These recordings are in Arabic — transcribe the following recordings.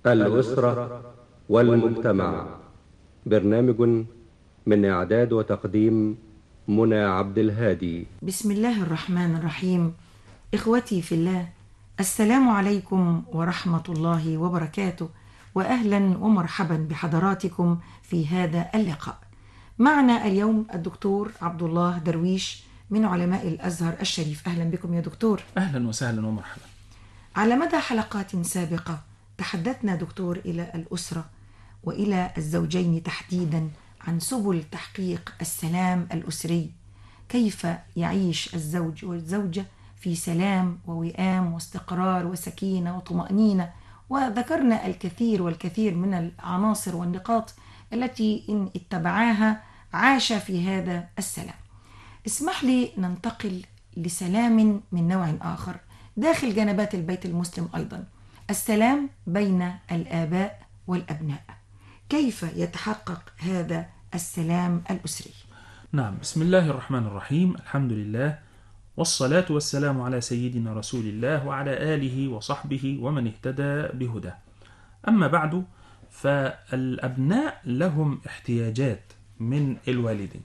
الأسرة والمجتمع. برنامج من إعداد وتقديم منى عبد الهادي. بسم الله الرحمن الرحيم. إخوتي في الله، السلام عليكم ورحمة الله وبركاته، وأهلا ومرحبا بحضراتكم في هذا اللقاء. معنا اليوم الدكتور عبد الله درويش من علماء الأزهر الشريف. أهلا بكم يا دكتور. أهلا وسهلا ومرحبا. على مدى حلقات سابقة تحدثنا دكتور إلى الأسرة وإلى الزوجين تحديدا عن سبل تحقيق السلام الأسري، كيف يعيش الزوج والزوجة في سلام ووئام واستقرار وسكينة وطمأنينة، وذكرنا الكثير والكثير من العناصر والنقاط التي إن اتبعاها عاش في هذا السلام. اسمح لي ننتقل لسلام من نوع آخر داخل جنبات البيت المسلم أيضا، السلام بين الآباء والأبناء. كيف يتحقق هذا السلام الأسري؟ نعم، بسم الله الرحمن الرحيم، الحمد لله والصلاة والسلام على سيدنا رسول الله وعلى آله وصحبه ومن اهتدى بهداه. أما بعد، فالأبناء لهم احتياجات من الوالدين.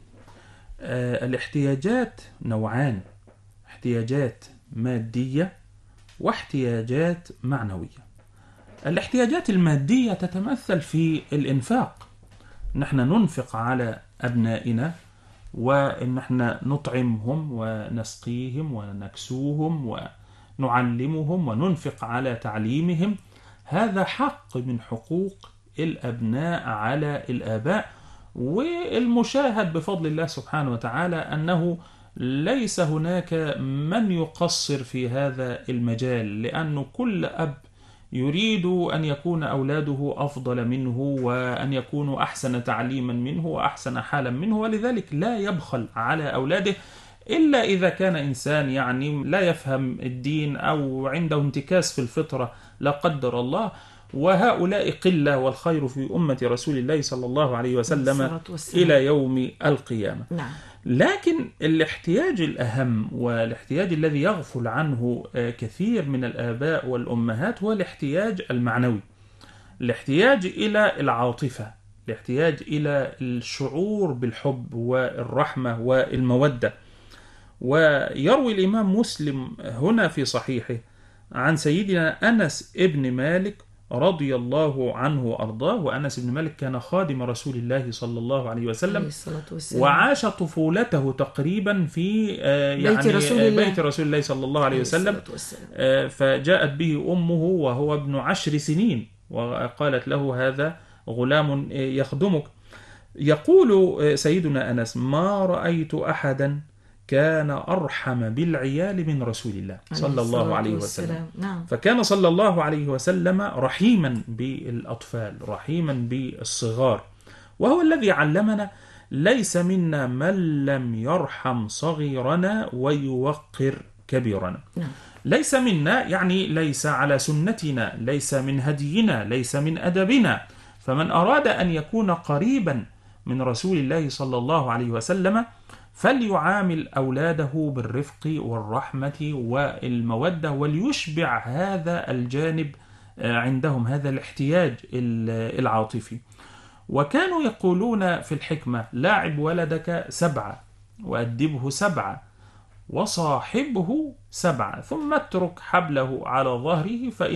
الاحتياجات نوعان: احتياجات مادية واحتياجات معنوية. الاحتياجات المادية تتمثل في الإنفاق، نحن ننفق على أبنائنا، وإن احنا نطعمهم ونسقيهم ونكسوهم ونعلمهم وننفق على تعليمهم. هذا حق من حقوق الأبناء على الآباء، والمشاهد بفضل الله سبحانه وتعالى أنه ليس هناك من يقصر في هذا المجال، لأن كل أب يريد أن يكون أولاده أفضل منه وأن يكونوا أحسن تعليما منه وأحسن حالا منه، ولذلك لا يبخل على أولاده إلا إذا كان إنسان لا يفهم الدين أو عنده انتكاس في الفطرة لا قدر الله، وهؤلاء قلة، والخير في أمة رسول الله صلى الله عليه وسلم إلى يوم القيامة. نعم. لكن الاحتياج الأهم والاحتياج الذي يغفل عنه كثير من الآباء والأمهات هو الاحتياج المعنوي، الاحتياج إلى العاطفة، الاحتياج إلى الشعور بالحب والرحمة والمودة. ويروي الإمام مسلم هنا في صحيحه عن سيدنا أنس ابن مالك رضي الله عنه وأرضاه. وأنس بن مالك كان خادم رسول الله صلى الله عليه وسلم، وعاش طفولته تقريبا في بيت رسول الله صلى الله عليه وسلم. فجاءت به أمه وهو ابن 10 سنين وقالت له: هذا غلام يخدمك. يقول سيدنا أنس: ما رأيت أحدا كان أرحم بالعيال من رسول الله صلى الله عليه وسلم. نعم. فكان صلى الله عليه وسلم رحيما بالأطفال، رحيما بالصغار، وهو الذي علمنا: ليس منا من لم يرحم صغيرنا ويوقر كبيرنا. نعم. ليس منا يعني ليس على سنتنا، ليس من هدينا، ليس من أدبنا. فمن أراد أن يكون قريبا من رسول الله صلى الله عليه وسلم فليعامل أولاده بالرفق والرحمة والمودة، وليشبع هذا الجانب عندهم، هذا الاحتياج العاطفي. وكانوا يقولون في الحكمة: لاعب ولدك 7 وأدبه 7 وصاحبه 7 ثم اترك حبله على ظهره، فإن